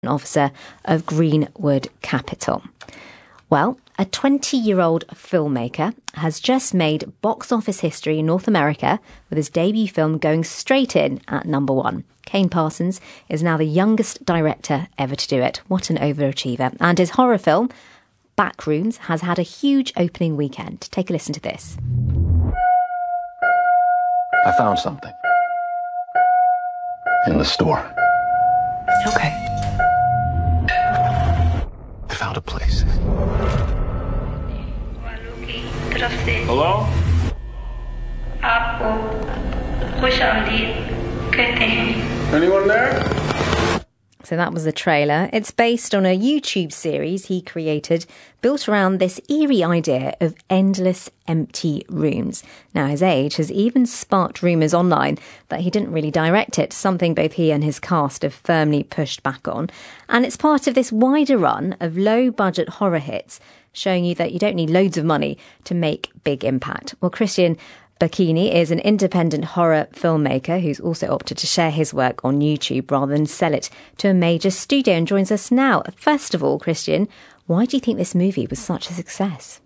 officer of Greenwood Capital. Well, a 20-year-old filmmaker has just made box office history in North America with his debut film going straight in at number one. Kane Parsons is now the youngest director ever to do it. What an overachiever. And his horror film, Backrooms, has had a huge opening weekend. Take a listen to this. I found something in the store. Okay. I found a place. Hello? Anyone there? So that was the trailer. It's based on a YouTube series he created built around this eerie idea of endless empty rooms. Now, his age has even sparked rumours online that he didn't really direct it, something both he and his cast have firmly pushed back on. And it's part of this wider run of low-budget horror hits, showing you that you don't need loads of money to make big impact. Well, Christian Bacchini is an independent horror filmmaker who's also opted to share his work on YouTube rather than sell it to a major studio and joins us now. First of all, Christian, why do you think this movie was such a success?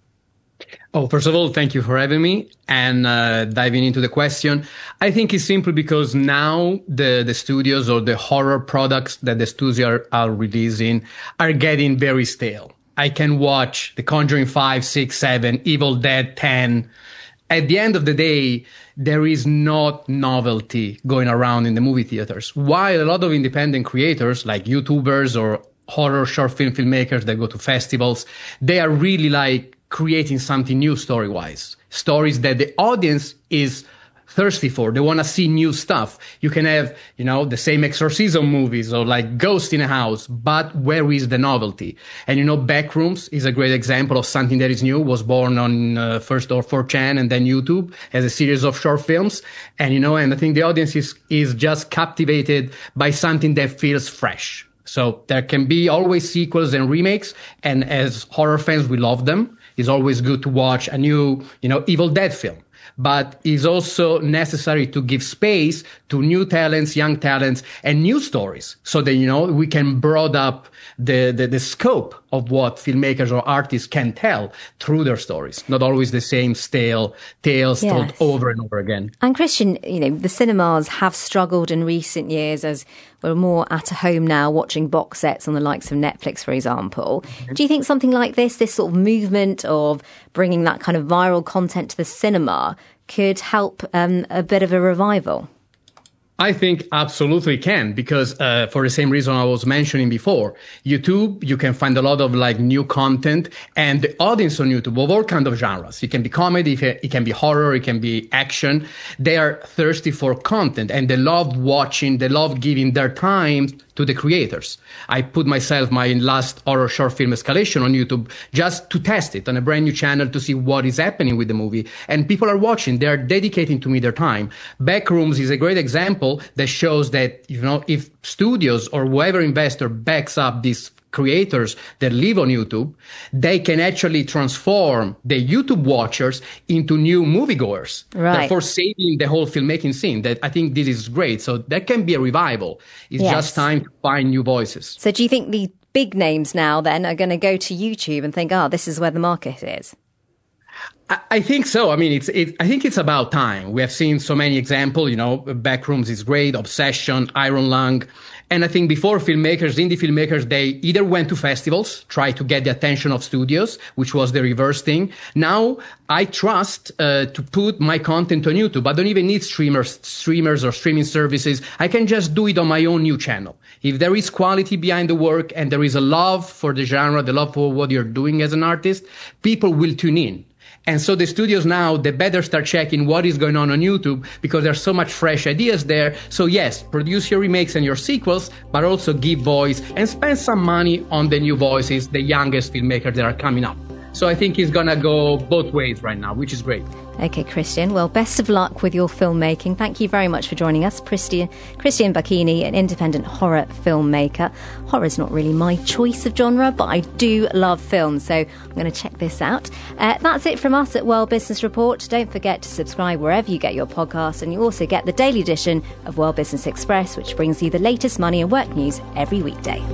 Oh, first of all, thank you for having me and diving into the question. I think it's simply because now the studios or the horror products that the studios are releasing are getting very stale. I can watch The Conjuring 5, 6, 7, Evil Dead 10. At the end of the day, there is not novelty going around in the movie theaters. While a lot of independent creators like YouTubers or horror short film filmmakers that go to festivals, they are really like creating something new story-wise. Stories that the audience is thirsty for. They want to see new stuff. You can have, the same exorcism movies or like Ghost in a House, but where is the novelty? And Backrooms is a great example of something that is new, was born on first or 4chan and then YouTube as a series of short films. And, and I think the audience is just captivated by something that feels fresh. So there can be always sequels and remakes. And as horror fans, we love them. It's always good to watch a new, Evil Dead film. But it's also necessary to give space to new talents, young talents, and new stories so that, we can broaden up the scope of what filmmakers or artists can tell through their stories. Not always the same stale tales told over and over again. And Christian, the cinemas have struggled in recent years as we're more at home now watching box sets on the likes of Netflix, for example. Mm-hmm. Do you think something like this sort of movement of bringing that kind of viral content to the cinema could help a bit of a revival? I think absolutely can, because for the same reason I was mentioning before, YouTube, you can find a lot of new content, and the audience on YouTube of all kinds of genres. It can be comedy, it can be horror, it can be action. They are thirsty for content and they love watching, they love giving their time to the creators. I put my last horror short film Escalation on YouTube just to test it on a brand new channel to see what is happening with the movie. And people are watching, they're dedicating to me their time. Backrooms is a great example that shows that, if studios or whoever investor backs up these creators that live on YouTube, they can actually transform the YouTube watchers into new moviegoers. Right. Therefore saving the whole filmmaking scene. That I think this is great. So that can be a revival. It's just time to find new voices. So do you think the big names now then are going to go to YouTube and think, this is where the market is? I think so. I mean, I think it's about time. We have seen so many examples, Backrooms is great, Obsession, Iron Lung. And I think before filmmakers, indie filmmakers, they either went to festivals, tried to get the attention of studios, which was the reverse thing. Now I trust to put my content on YouTube. I don't even need streamers or streaming services. I can just do it on my own new channel. If there is quality behind the work and there is a love for the genre, the love for what you're doing as an artist, people will tune in. And so the studios now, they better start checking what is going on YouTube because there's so much fresh ideas there. So yes, produce your remakes and your sequels, but also give voice and spend some money on the new voices, the youngest filmmakers that are coming up. So I think it's going to go both ways right now, which is great. Okay, Christian. Well, best of luck with your filmmaking. Thank you very much for joining us. Christian Bacchini, an independent horror filmmaker. Horror's not really my choice of genre, but I do love films, so I'm going to check this out. That's it from us at World Business Report. Don't forget to subscribe wherever you get your podcasts, and you also get the daily edition of World Business Express, which brings you the latest money and work news every weekday.